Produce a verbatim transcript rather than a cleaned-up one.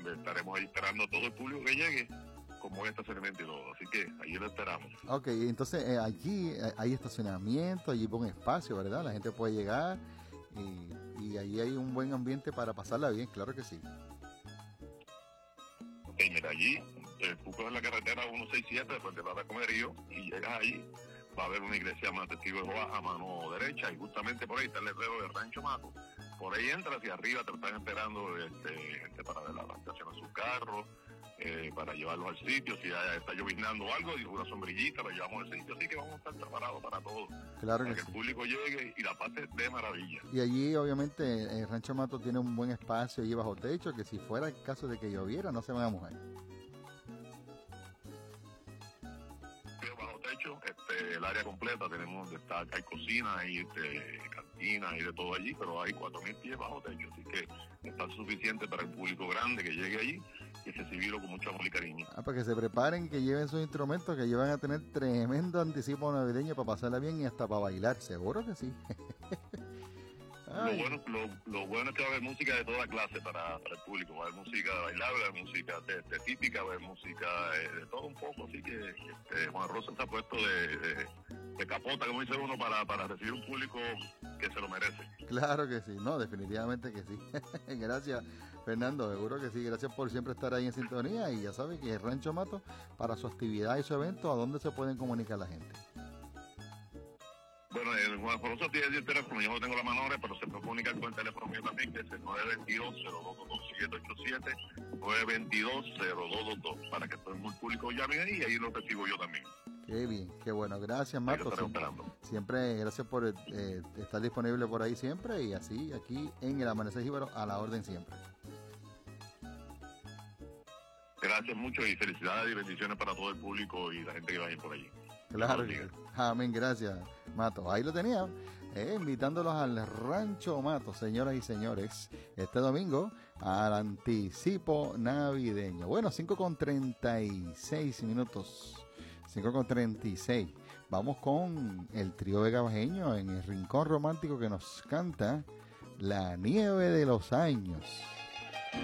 donde estaremos ahí esperando a todo el público que llegue con buen estacionamiento y todo, así que allí lo esperamos. Ok, entonces eh, allí eh, hay estacionamiento, allí buen espacio, ¿verdad? La gente puede llegar y, y allí hay un buen ambiente para pasarla bien, claro que sí. Ok, mira, allí eh, tú coges la carretera ciento sesenta y siete después de la Comerío y llegas allí, va a haber una iglesia más testigo de Jehová a mano derecha y justamente por ahí está el letrero de Rancho Mato. Por ahí entras y arriba te están esperando este, gente para ver la estación de sus carros, eh, para llevarlos al sitio. Si ya está lloviznando o algo, y una sombrillita, lo llevamos al sitio. Así que vamos a estar preparados para todo. Claro para que que sí. el público llegue y la pase de maravilla. Y allí, obviamente, el Rancho Mato tiene un buen espacio allí bajo techo, que si fuera el caso de que lloviera, no se van a mojar. Bajo techo, este, el área completa, tenemos donde está, hay cocina, hay este, cantina, hay de todo allí, pero hay cuatro mil pies bajo techo, así que está suficiente para el público grande que llegue allí y recibirlo con mucho amor y cariño. Ah, para que se preparen, que lleven sus instrumentos, que ellos van a tener tremendo anticipo navideño para pasarla bien y hasta para bailar, seguro que sí. Lo bueno, lo, lo bueno es que va a haber música de toda clase para, para el público. Va a haber música bailable, va a haber música de, de típica, va a haber música de, de todo un poco. Así que este, Juan Rosa se ha puesto de, de, de capota, como dice uno, para, para recibir un público que se lo merece. Claro que sí, no, definitivamente que sí. Gracias, Fernando, seguro que sí. Gracias por siempre estar ahí en sintonía. Y ya saben que el Rancho Mato, para su actividad y su evento, ¿a dónde se pueden comunicar la gente? Bueno, el Juan Rosa tiene el teléfono, yo no tengo la manobra, pero se puede comunicar con el teléfono mío también, que es el nueve dos dos, cero dos dos dos, siete ocho siete, nueve dos dos, cero dos dos dos, para que todo el público llame ahí y ahí lo recibo yo también. Qué bien, qué bueno. Gracias, Mato. Siempre, siempre, gracias por eh, estar disponible por ahí siempre y así aquí en el Amanecer Jíbaro a la orden siempre. Gracias mucho y felicidades y bendiciones para todo el público y la gente que va a ir por allí. Claro que amén, gracias, Mato. Ahí lo tenía, eh, invitándolos al Rancho Mato, señoras y señores, este domingo al anticipo navideño. Bueno, cinco con treinta y seis minutos, cinco con treinta y seis. Vamos con el trío Vega Bajeño en el Rincón Romántico que nos canta La Nieve de los Años.